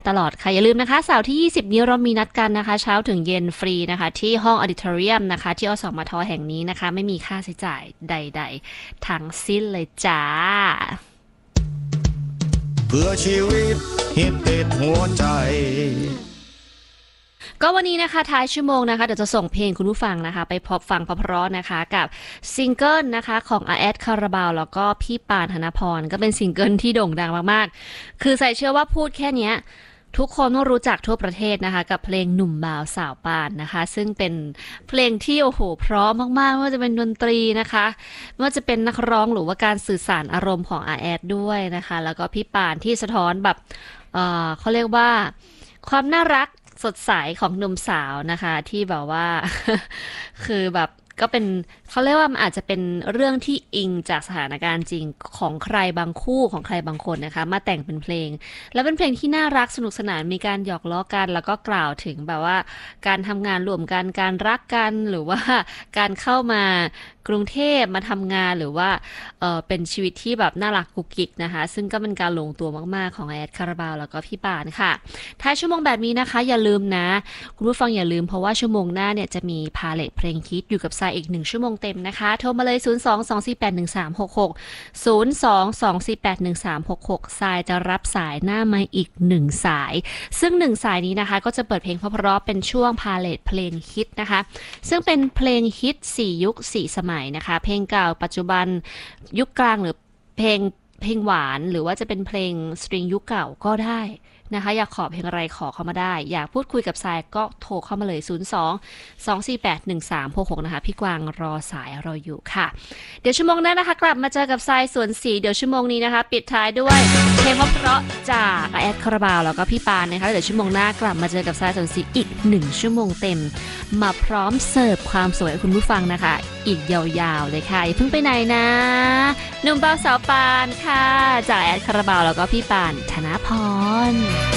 ตลอดค่ะอย่าลืมนะคะเสาร์ที่20นี้เรามีนัดกันนะคะเช้าถึงเย็นฟรีนะคะที่ห้องออดิทอเรียมนะคะที่อสมทแห่งนี้นะคะไม่มีค่าใช้จ่ายใดๆทั้งสิ้นเลยจ้าเพื่อชีวิตฮิตติดหัวใจก็วันนี้นะคะท้ายชั่วโมงนะคะเดี๋ยวจะส่งเพลงคุณผู้ฟังนะคะไปพบฟังเพราะๆนะคะกับซิงเกิลนะคะของอาแอดคาราบาวแล้วก็พี่ปานธนพรก็เป็นซิงเกิลที่โด่งดังมากๆคือใส่เชื่อว่าพูดแค่เนี้ยทุกคนต้องรู้จักทั่วประเทศนะคะกับเพลงหนุ่มบ่าวสาวปานนะคะซึ่งเป็นเพลงที่โอ้โหเพราะมากๆไม่ว่าจะเป็นดนตรีนะคะไม่ว่าจะเป็นนักร้องหรือว่าการสื่อสารอารมณ์ของอาแอดด้วยนะคะแล้วก็พี่ปานที่สะท้อนแบบเขาเรียกว่าความน่ารักสดใสของหนุ่มสาวนะคะที่แบบว่า คือแบบก็เป็นเขาเรียกว่ามันอาจจะเป็นเรื่องที่อิงจากสถานการณ์จริงของใครบางคู่ของใครบางคนนะคะมาแต่งเป็นเพลงแล้วเป็นเพลงที่น่ารักสนุกสนานมีการหยอกล้อกันแล้วก็กล่าวถึงแบบว่าการทำงานร่วมกันการรักกันหรือว่าการเข้ามากรุงเทพมาทำงานหรือว่าเป็นชีวิตที่แบบน่ารักกุกกิกนะคะซึ่งก็เป็นการลงตัวมากๆของแอดคาราบาวแล้วก็พี่ปานค่ะท้ายชั่วโมงแบบนี้นะคะอย่าลืมนะคุณผู้ฟังอย่าลืมเพราะว่าชั่วโมงหน้าเนี่ยจะมีพาเลทเพลงฮิตอยู่กับทรายอีก1ชั่วโมงเต็มนะคะโทรมาเลย02-248-1366 02-248-1366ทรายจะรับสายหน้าไมค์อีก1สายซึ่ง1สายนี้นะคะก็จะเปิดเพลงเพราะๆเป็นช่วงพาเลทเพลงฮิตนะคะซึ่งเป็นเพลงฮิต4ยุค4สมัยนะคะเพลงเก่าปัจจุบันยุคกลางหรือเพลงหวานหรือว่าจะเป็นเพลงสตริงยุคเก่าก็ได้นะคะอยากขอเพลงอะไรขอเข้ามาได้อยากพูดคุยกับทรายก็โทรเข้ามาเลย02-248-1366นะคะพี่กวางรอสายเราอยู่ค่ะเดี๋ยวชั่วโมงหน้านะคะกลับมาเจอกับทรายสวนสีเดี๋ยวชั่วโมงนี้นะคะปิดท้ายด้วยเพลงเพราะๆจากแอดคาราบาวแล้วก็พี่ปานนะคะเดี๋ยวชั่วโมงหน้ากลับมาเจอกับทรายสวนสีอีก1ชั่วโมงเต็มมาพร้อมเสิร์ฟความสวยให้คุณผู้ฟังนะคะอีกยาวๆเลยค่ะอย่าเพิ่งไปไหนนะหนุ่มบ่าวสาวปานค่ะจากแอดคาราบาวแล้วก็พี่ปานธนพร